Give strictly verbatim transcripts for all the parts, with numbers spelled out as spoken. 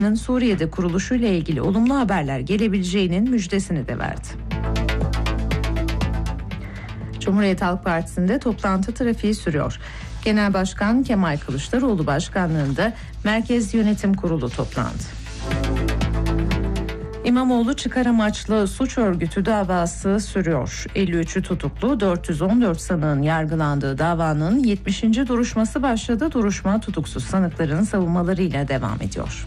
Suriye'de kuruluşuyla ilgili olumlu haberler gelebileceğinin müjdesini de verdi. Cumhuriyet Halk Partisi'nde toplantı trafiği sürüyor. Genel Başkan Kemal Kılıçdaroğlu başkanlığında Merkez Yönetim Kurulu toplandı. İmamoğlu çıkar amaçlı suç örgütü davası sürüyor. elli üçü tutuklu, dört yüz on dört sanığın yargılandığı davanın yetmişinci duruşması başladı. Duruşma tutuksuz sanıkların savunmalarıyla devam ediyor.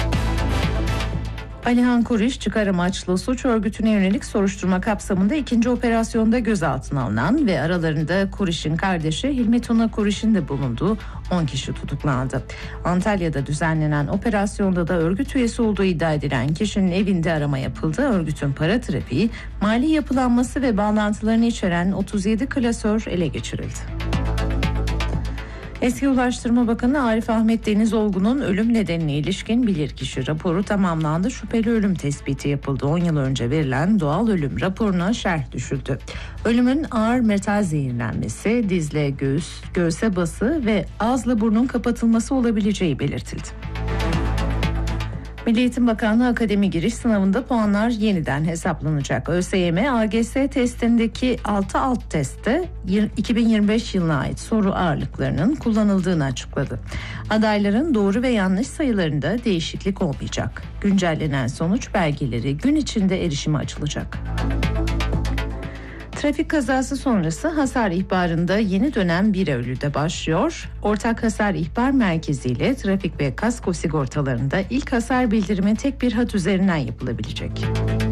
Alihan Kuriş çıkar amaçlı suç örgütüne yönelik soruşturma kapsamında ikinci operasyonda gözaltına alınan ve aralarında Kuriş'in kardeşi Hilmi Tuna Kuriş'in de bulunduğu on kişi tutuklandı. Antalya'da düzenlenen operasyonda da örgüt üyesi olduğu iddia edilen kişinin evinde arama yapıldı. Örgütün para trafiği, mali yapılanması ve bağlantılarını içeren otuz yedi klasör ele geçirildi. Eski Ulaştırma Bakanı Arif Ahmet Denizolgu'nun ölüm nedenine ilişkin bilirkişi raporu tamamlandı. Şüpheli ölüm tespiti yapıldı. on yıl önce verilen doğal ölüm raporuna şerh düşüldü. Ölümün ağır metal zehirlenmesi, dizle göğüs, göğse bası ve ağızla burnun kapatılması olabileceği belirtildi. Milli Eğitim Bakanlığı akademi giriş sınavında puanlar yeniden hesaplanacak. ÖSYM, A G S testindeki altı alt testte iki bin yirmi beş yılına ait soru ağırlıklarının kullanıldığını açıkladı. Adayların doğru ve yanlış sayılarında değişiklik olmayacak. Güncellenen sonuç belgeleri gün içinde erişime açılacak. Trafik kazası sonrası hasar ihbarında yeni dönem bir Eylül'de başlıyor. Ortak Hasar İhbar Merkezi ile trafik ve kasko sigortalarında ilk hasar bildirimi tek bir hat üzerinden yapılabilecek.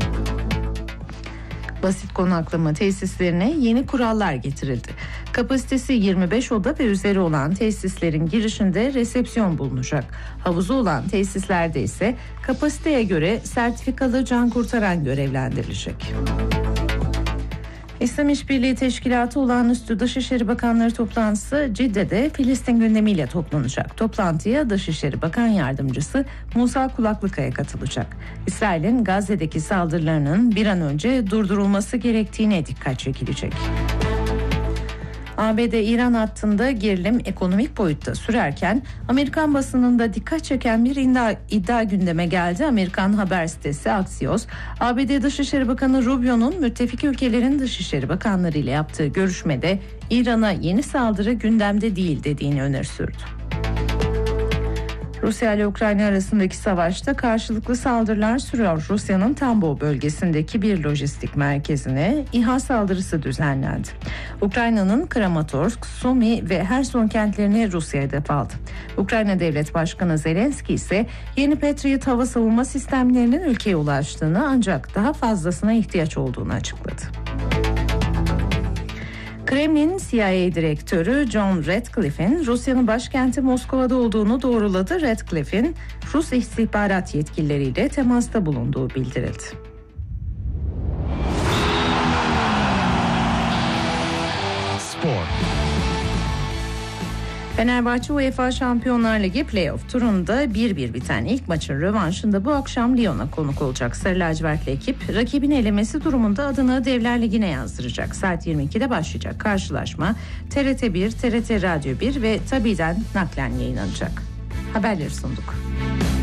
Basit konaklama tesislerine yeni kurallar getirildi. Kapasitesi yirmi beş oda ve üzeri olan tesislerin girişinde resepsiyon bulunacak. Havuzu olan tesislerde ise kapasiteye göre sertifikalı can kurtaran görevlendirilecek. İslam İşbirliği Teşkilatı Olağanüstü Dışişleri Bakanları toplantısı Cidde'de Filistin gündemiyle toplanacak. Toplantıya Dışişleri Bakan Yardımcısı Musa Kulaklıkaya katılacak. İsrail'in Gazze'deki saldırılarının bir an önce durdurulması gerektiğine dikkat çekilecek. A B D-İran hattında gerilim ekonomik boyutta sürerken Amerikan basınında dikkat çeken bir iddia, iddia gündeme geldi. Amerikan haber sitesi Axios, A B D Dışişleri Bakanı Rubio'nun müttefik ülkelerin Dışişleri Bakanları ile yaptığı görüşmede İran'a yeni saldırı gündemde değil dediğini öne sürdü. Rusya ile Ukrayna arasındaki savaşta karşılıklı saldırılar sürüyor. Rusya'nın Tambov bölgesindeki bir lojistik merkezine İHA saldırısı düzenlendi. Ukrayna'nın Kramatorsk, Sumy ve Herson kentlerini Rusya hedef aldı. Ukrayna Devlet Başkanı Zelenski ise yeni Patriot hava savunma sistemlerinin ülkeye ulaştığını ancak daha fazlasına ihtiyaç olduğunu açıkladı. Kremlin C I A direktörü John Ratcliffe'in Rusya'nın başkenti Moskova'da olduğunu doğruladı. Ratcliffe'in Rus istihbarat yetkilileriyle temasta bulunduğu bildirildi. Spor. Fenerbahçe UEFA Şampiyonlar Ligi playoff turunda bir bir biten ilk maçın rövanşında bu akşam Lyon'a konuk olacak. Sarı lacivertli ekip rakibini elemesi durumunda adını Devler Ligi'ne yazdıracak. Saat yirmi ikide başlayacak karşılaşma T R T bir, T R T Radyo bir ve Tabi'den naklen yayınlanacak. Haberleri sunduk.